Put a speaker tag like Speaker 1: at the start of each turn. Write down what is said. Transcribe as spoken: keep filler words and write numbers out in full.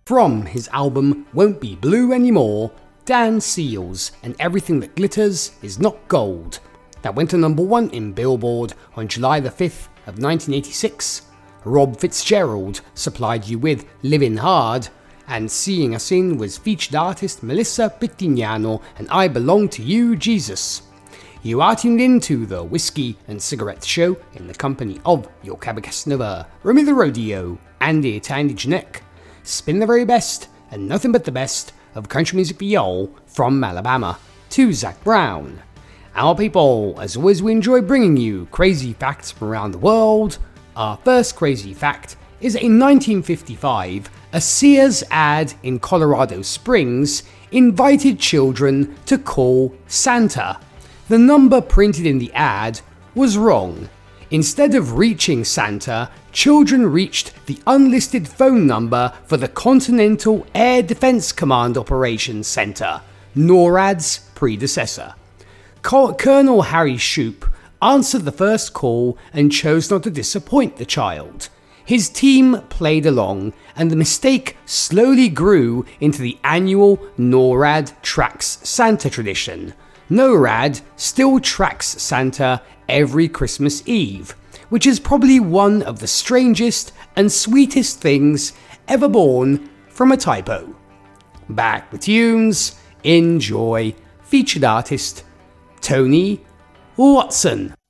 Speaker 1: From his album Won't Be Blue Anymore, Dan Seals and Everything That Glitters Is Not Gold, that went to number one in Billboard on July the fifth of nineteen eighty-six. Rob Fitzgerald supplied you with Living Hard, and Seeing Us In was featured artist Melissa Pittignano and I Belong to You, Jesus. You are tuned into the Whiskey and Cigarette Show in the company of your Cabacasnova, Remy the Rodeo, Andy Tandy Janek. Spin the very best and nothing but the best of country music for y'all from Alabama to Zac Brown. Our people, as always, we enjoy bringing you crazy facts from around the world. Our first crazy fact is that in nineteen fifty-five, a Sears ad in Colorado Springs invited children to call Santa. The number printed in the ad was wrong. Instead of reaching Santa, children reached the unlisted phone number for the Continental Air Defense Command Operations Center, NORAD's predecessor. Col- Colonel Harry Shoup answered the first call and chose not to disappoint the child. His team played along, and the mistake slowly grew into the annual NORAD Tracks Santa tradition. NORAD still tracks Santa every Christmas Eve, which is probably one of the strangest and sweetest things ever born from a typo. Back with tunes, enjoy, featured artist Tony Watson.